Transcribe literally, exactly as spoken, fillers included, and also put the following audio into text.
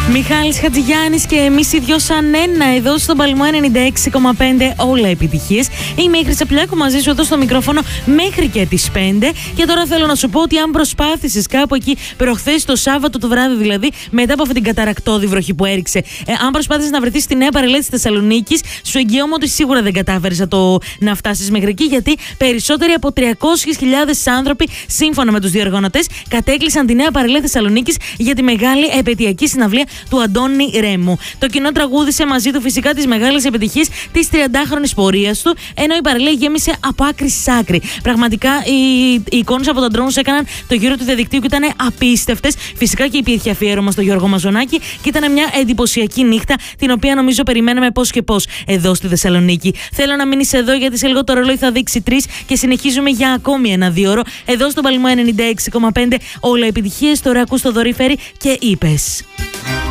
Μιχάλης Χατζηγιάννης και εμείς οι δυο σαν ένα εδώ στον Παλμό ενενήντα έξι κόμμα πέντε, όλα επιτυχίες. Είμαι η Χρυσαπλάκου μαζί σου εδώ στο μικρόφωνο μέχρι και τις πέντε. Και τώρα θέλω να σου πω ότι αν προσπάθησες κάπου εκεί προχθές το Σάββατο το βράδυ, δηλαδή μετά από αυτή την καταρακτώδη βροχή που έριξε, ε, αν προσπάθησες να βρεθείς στη νέα παραλία της Θεσσαλονίκης, σου εγγυώμαι ότι σίγουρα δεν κατάφερες να, το, να φτάσεις μέχρι εκεί, γιατί περισσότεροι από τριακόσιες χιλιάδες άνθρωποι, σύμφωνα με τους διοργανωτές, κατέκλυσαν τη νέα παραλία Θεσσαλονίκης για τη μεγάλη επαιτειακή συναυλία του Αντώνη Ρέμου. Το κοινό τραγούδισε μαζί του φυσικά τις μεγάλες επιτυχίες της τριαντάχρονης πορείας του, ενώ η παραλία γέμισε από άκρη σ' άκρη. Πραγματικά οι, οι εικόνες από τον drone έκαναν το γύρο του διαδικτύου και ήταν απίστευτες. Φυσικά και υπήρχε αφιέρωμα στο Γιώργο Μαζονάκη και ήταν μια εντυπωσιακή νύχτα, την οποία νομίζω περιμέναμε πώς και πώς εδώ στη Θεσσαλονίκη. Θέλω να μείνεις εδώ, γιατί σε λίγο το ρολόι θα δείξει τρεις και συνεχίζουμε για ακόμη ένα δίωρο εδώ στον Παλμό ενενήντα έξι κόμμα πέντε. Όλα επιτυχίες. Τώρα ακούς το Δωρή Φέρι και είπες.